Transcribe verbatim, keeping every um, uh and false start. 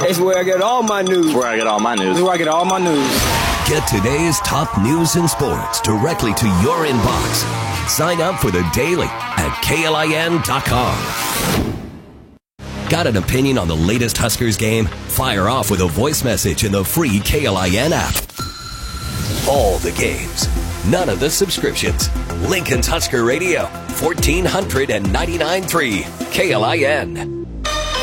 It's where I get all my news. Where I get all my news. It's where I get all my news. Get today's top news and sports directly to your inbox. Sign up for the Daily at K L I N dot com. Got an opinion on the latest Huskers game? Fire off with a voice message in the free K L I N app. All the games, none of the subscriptions. Lincoln's Husker Radio, fourteen ninety-nine point three K L I N.